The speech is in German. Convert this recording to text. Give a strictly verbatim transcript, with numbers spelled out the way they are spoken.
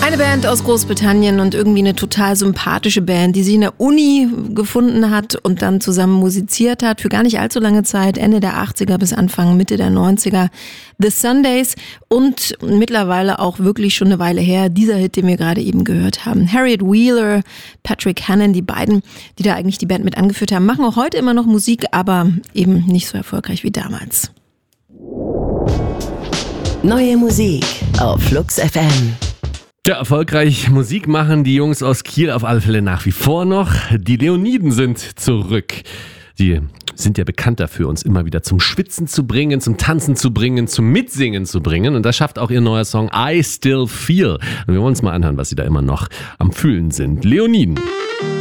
Eine Band aus Großbritannien und irgendwie eine total sympathische Band, die sich in der Uni gefunden hat und dann zusammen musiziert hat für gar nicht allzu lange Zeit, Ende der achtziger bis Anfang, Mitte der neunziger. The Sundays und mittlerweile auch wirklich schon eine Weile her, dieser Hit, den wir gerade eben gehört haben. Harriet Wheeler, Patrick Hannon, die beiden, die da eigentlich die Band mit angeführt haben, machen auch heute immer noch Musik, aber eben nicht so erfolgreich wie damals. Neue Musik auf Flux F M. Ja, erfolgreich Musik machen die Jungs aus Kiel auf alle Fälle nach wie vor noch. Die Leoniden sind zurück. Die sind ja bekannt dafür, uns immer wieder zum Schwitzen zu bringen, zum Tanzen zu bringen, zum Mitsingen zu bringen. Und das schafft auch ihr neuer Song I Still Feel. Und wir wollen uns mal anhören, was sie da immer noch am Fühlen sind. Leoniden.